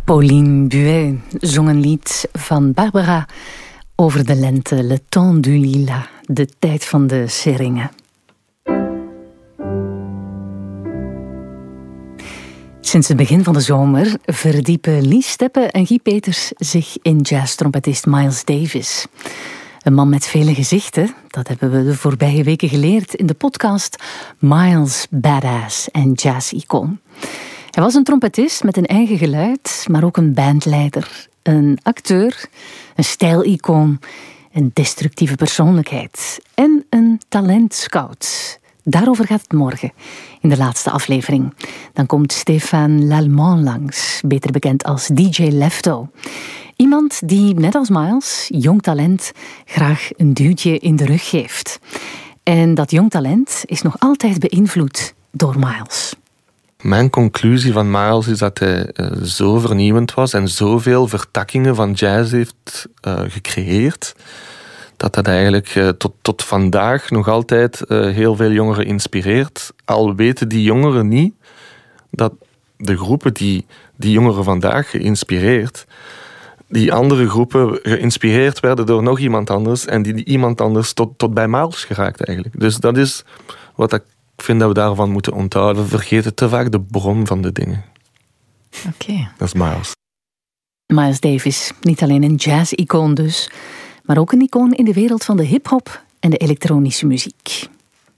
Pauline Buet zong een lied van Barbara over de lente, Le temps du lilas, de tijd van de seringen. Sinds het begin van de zomer verdiepen Lies Steppe en Guy Peters zich in jazztrompetist Miles Davis. Een man met vele gezichten, dat hebben we de voorbije weken geleerd in de podcast Miles, Badass en Jazz-icoon. Hij was een trompetist met een eigen geluid, maar ook een bandleider, een acteur, een stijlicoon, een destructieve persoonlijkheid en een talentscout. Daarover gaat het morgen, in de laatste aflevering. Dan komt Stéphane Lallemand langs, beter bekend als DJ Lefto. Iemand die, net als Miles, jong talent graag een duwtje in de rug geeft. En dat jong talent is nog altijd beïnvloed door Miles. Mijn conclusie van Miles is dat hij zo vernieuwend was en zoveel vertakkingen van jazz heeft gecreëerd, dat eigenlijk tot vandaag nog altijd heel veel jongeren inspireert. Al weten die jongeren niet dat de groepen die jongeren vandaag geïnspireerd, die andere groepen geïnspireerd werden door nog iemand anders en die iemand anders tot bij Miles geraakt eigenlijk. Dus dat is wat ik vind dat we daarvan moeten onthouden. We vergeten te vaak de bron van de dingen. Oké. Dat is Miles. Miles Davis, niet alleen een jazz-icoon dus, maar ook een icoon in de wereld van de hip-hop en de elektronische muziek.